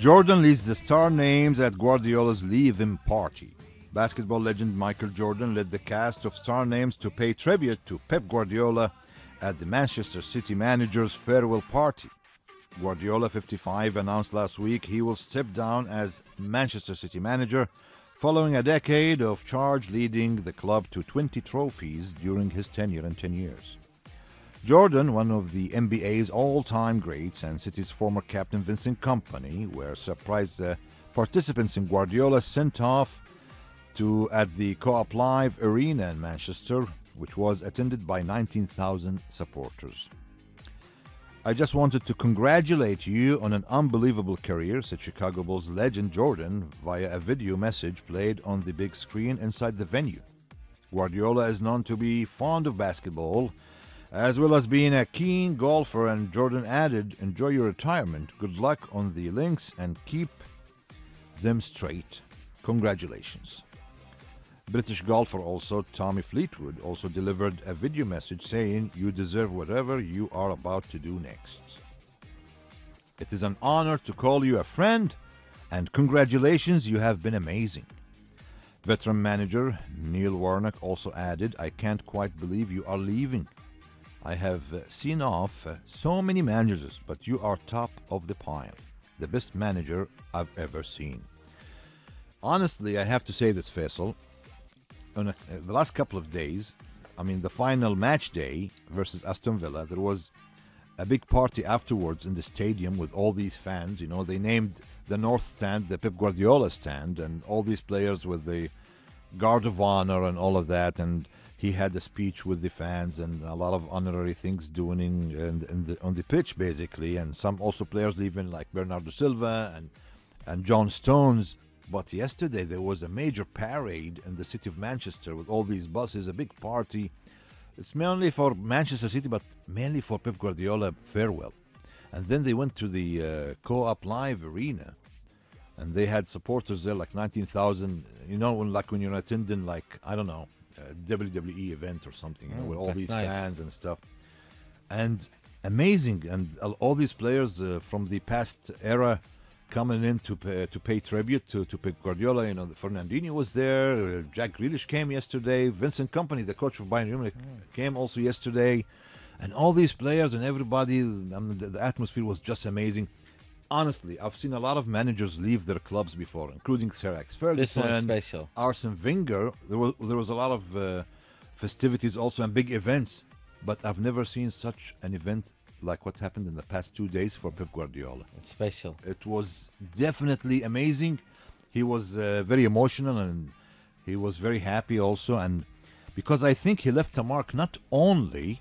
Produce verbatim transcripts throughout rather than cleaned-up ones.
Jordan leads the star names at Guardiola's leave-in party. Basketball legend Michael Jordan led the cast of star names to pay tribute to Pep Guardiola at the Manchester City manager's farewell party. Guardiola, fifty-five, announced last week he will step down as Manchester City manager following a decade of charge leading the club to twenty trophies during his tenure in ten years. Jordan, one of the N B A's all-time greats, and City's former captain Vincent Kompany were surprise uh, participants in Guardiola's sent-off to at the Co-op Live Arena in Manchester, which was attended by nineteen thousand supporters. I just wanted to congratulate you on an unbelievable career, said Chicago Bulls legend Jordan via a video message played on the big screen inside the venue. Guardiola is known to be fond of basketball, as well as being a keen golfer, and Jordan added, enjoy your retirement, good luck on the links, and keep them straight. Congratulations. British golfer also Tommy Fleetwood also delivered a video message saying, you deserve whatever you are about to do next. It is an honor to call you a friend, and congratulations, you have been amazing. Veteran manager Neil Warnock also added, I can't quite believe you are leaving. I have uh, seen off uh, so many managers, but you are top of the pile. The best manager I've ever seen. Honestly, I have to say this, Faisal. On a, uh, the last couple of days, I mean the final match day versus Aston Villa, there was a big party afterwards in the stadium with all these fans. You know, they named the North Stand the Pep Guardiola stand, and all these players with the Guard of Honor and all of that, and he had a speech with the fans and a lot of honorary things doing in, in, in the, on the pitch, basically, and some also players leaving like Bernardo Silva and, and John Stones. But yesterday there was a major parade in the city of Manchester with all these buses, a big party. It's mainly for Manchester City, but mainly for Pep Guardiola farewell. And then they went to the uh, Co-op Live Arena, and they had supporters there, like nineteen thousand. You know, when, like when you're attending, like, I don't know, a W W E event or something, you know, Mm, with all that's these nice. fans and stuff. And amazing, and all these players uh, from the past era coming in to pay, to pay tribute to, to Pep Guardiola. You know, Fernandinho was there, uh, Jack Grealish came yesterday, Vincent Kompany, the coach of Bayern Munich, came also yesterday, and all these players and everybody. I mean, the, the atmosphere was just amazing. Honestly, I've seen a lot of managers leave their clubs before, including Sir Alex This one's Ferguson, special. Arsene Wenger. There was there was a lot of uh, festivities also and big events, but I've never seen such an event like what happened in the past two days for Pep Guardiola. It's special. It was definitely amazing. He was uh, very emotional, and he was very happy also, and because I think he left a mark not only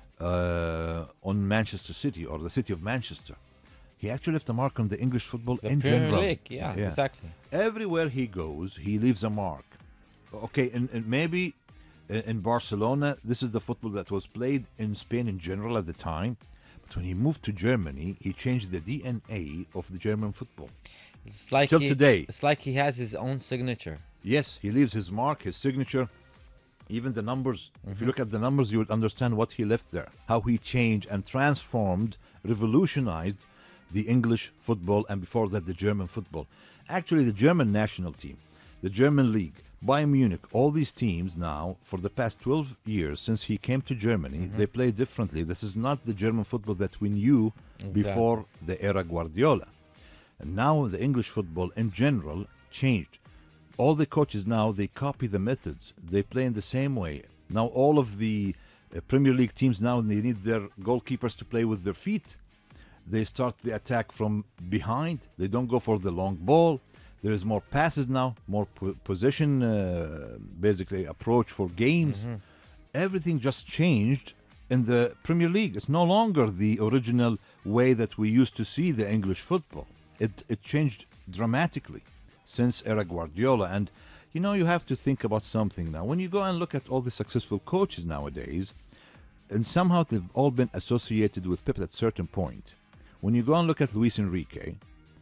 uh, on Manchester City or the city of Manchester. He actually left a mark on the English football The in Premier general. League, yeah, exactly. Everywhere he goes, he leaves a mark. Okay, and, and maybe in in Barcelona, this is the football that was played in Spain in general at the time. But when he moved to Germany, he changed the D N A of the German football. It's like Till he, today. It's like he has his own signature. Yes, he leaves his mark, his signature, even the numbers. If you look at the numbers, you would understand what he left there, how he changed and transformed, revolutionized the English football, and before that, the German football. Actually, the German national team, the German league, Bayern Munich, all these teams now, for the past twelve years, since he came to Germany, they play differently. This is not the German football that we knew before the era Guardiola. And now the English football in general changed. All the coaches now, they copy the methods. They play in the same way. Now all of the uh, Premier League teams now, they need their goalkeepers to play with their feet. They start the attack from behind. They don't go for the long ball. There is more passes now, more po- position, uh, basically approach for games. Everything just changed in the Premier League. It's no longer the original way that we used to see the English football. It it changed dramatically since era Guardiola. And you know, you have to think about something now. When you go and look at all the successful coaches nowadays, and somehow they've all been associated with Pep at a certain point. When you go and look at Luis Enrique,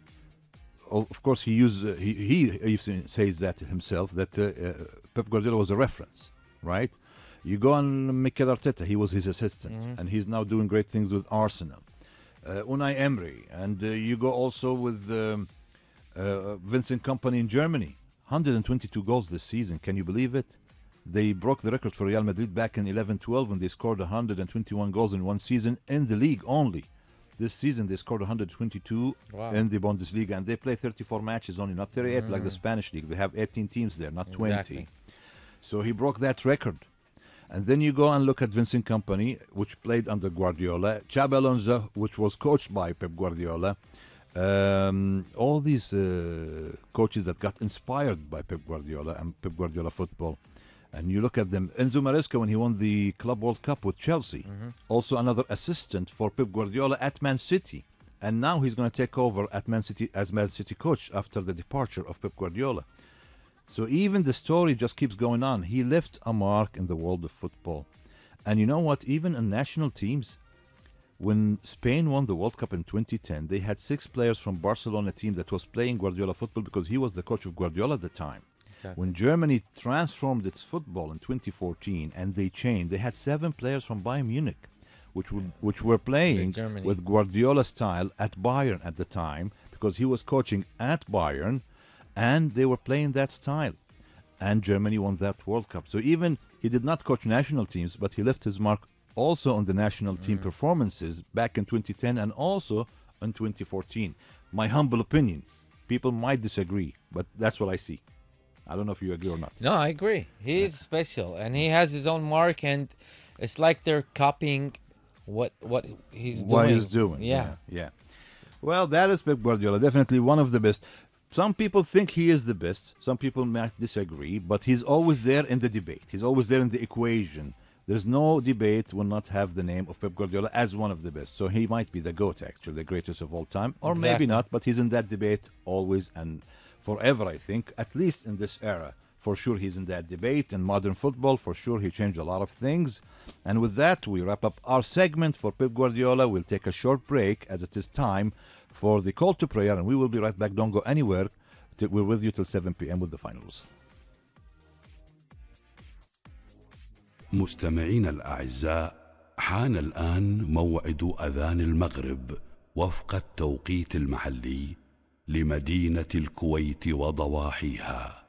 of course he used uh, he, he even says that himself, that uh, uh, Pep Guardiola was a reference, right? You go on Mikel Arteta, he was his assistant, and he's now doing great things with Arsenal. Uh, Unai Emery, and uh, you go also with um, Uh, Vincent Kompany in Germany, one hundred twenty-two goals this season. Can you believe it? They broke the record for Real Madrid back in eleven twelve when they scored one hundred twenty-one goals in one season in the league only. This season they scored one hundred twenty-two Wow. in the Bundesliga, and they play thirty-four matches only, not thirty-eight like the Mm. Spanish league. They have eighteen teams there, not twenty. Exactly. So he broke that record. And then you go and look at Vincent Kompany, which played under Guardiola, Xabi Alonso, which was coached by Pep Guardiola. Um, all these uh, coaches that got inspired by Pep Guardiola and Pep Guardiola football. And you look at them. Enzo Maresca, when he won the Club World Cup with Chelsea, Mhm. also another assistant for Pep Guardiola at Man City. And now he's going to take over at Man City as Man City coach after the departure of Pep Guardiola. So even the story just keeps going on. He left a mark in the world of football. And you know what? Even in national teams, when Spain won the World Cup in twenty ten, they had six players from Barcelona team that was playing Guardiola football because he was the coach of Guardiola at the time. Exactly. When Germany transformed its football in twenty fourteen and they changed, they had seven players from Bayern Munich, which were, which were playing Germany. with Guardiola style at Bayern at the time because he was coaching at Bayern and they were playing that style. And Germany won that World Cup. So even he did not coach national teams, but he left his mark also on the national team Mm. performances back in twenty ten and also in twenty fourteen. My humble opinion, people might disagree, but that's what I see. I don't know if you agree or not. No, I agree. He's special, and he has his own mark, and it's like they're copying what what he's What doing. he's doing. Yeah. yeah. Yeah. Well, that is Pep Guardiola. Definitely one of the best. Some people think he is the best. Some people might disagree, but he's always there in the debate. He's always there in the equation. There's no debate will not have the name of Pep Guardiola as one of the best. So he might be the GOAT, actually, the greatest of all time. Or maybe Exactly. not, but he's in that debate always and forever, I think, at least in this era. For sure, he's in that debate. In modern football, for sure, he changed a lot of things. And with that, we wrap up our segment for Pep Guardiola. We'll take a short break as it is time for the call to prayer, and we will be right back. Don't go anywhere. Till- We're with you till seven p.m. with the finals. مستمعينا الأعزاء، حان الآن موعد أذان المغرب وفق التوقيت المحلي لمدينة الكويت وضواحيها.